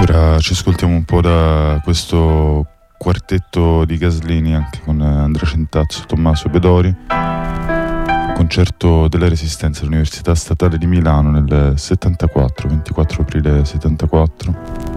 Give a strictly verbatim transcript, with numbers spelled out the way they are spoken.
Ora ci ascoltiamo un po' da questo quartetto di Gaslini, anche con Andrea Centazzo, Tommaso Bedori, concerto della Resistenza all'Università Statale di Milano nel settantaquattro, ventiquattro aprile settantaquattro.